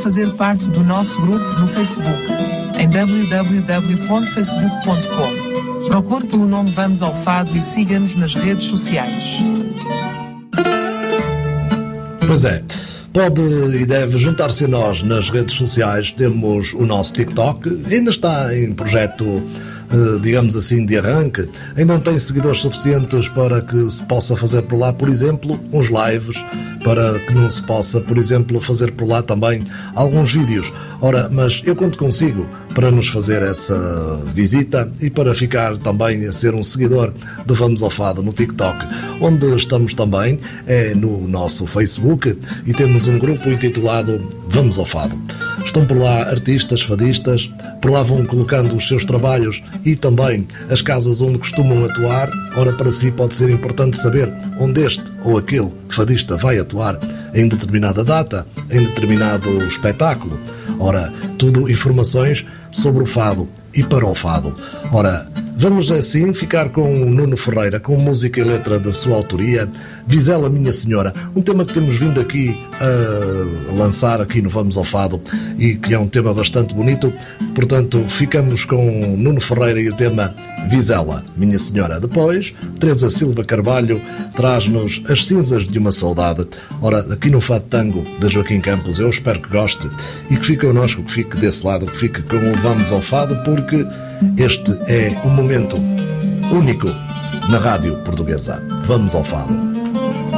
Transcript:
fazer parte do nosso grupo no Facebook, em www.facebook.com. Procure pelo nome Vamos ao Fado e siga-nos nas redes sociais. Pois é, pode e deve juntar-se a nós nas redes sociais. Temos o nosso TikTok, ainda está em projeto, digamos assim, de arranque. Ainda não tem seguidores suficientes para que se possa fazer por lá, por exemplo, uns lives, para que não se possa, por exemplo, fazer por lá também alguns vídeos. Ora, mas eu conto consigo para nos fazer essa visita e para ficar também a ser um seguidor do Vamos ao Fado no TikTok, onde estamos também é no nosso Facebook e temos um grupo intitulado Vamos ao Fado. Estão por lá artistas, fadistas, por lá vão colocando os seus trabalhos e também as casas onde costumam atuar. Ora, para si pode ser importante saber onde este ou aquele fadista vai atuar em determinada data, em determinado espetáculo. Ora, tudo informações sobre o fado e para o fado. Ora, vamos assim ficar com o Nuno Ferreira, com música e letra da sua autoria, Vizela Minha Senhora, um tema que temos vindo aqui a lançar aqui no Vamos ao Fado e que é um tema bastante bonito. Portanto, ficamos com Nuno Ferreira e o tema Vizela Minha Senhora. Depois, Teresa Silva Carvalho traz-nos As Cinzas de uma Saudade. Ora, aqui no Fado Tango de Joaquim Campos, eu espero que goste e que fique connosco, que fique desse lado, que fique com o Vamos ao Fado, porque este é um momento único na rádio portuguesa. Vamos ao Fado.